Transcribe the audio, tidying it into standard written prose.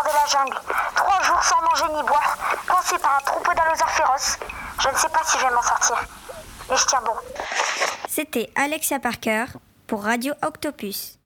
de la jungle. 3 jours sans manger ni boire, coincé par un troupeau d'allosaures féroces. Je ne sais pas si je vais m'en sortir. Mais je tiens bon. C'était Alexia Parker pour Radio Octopus.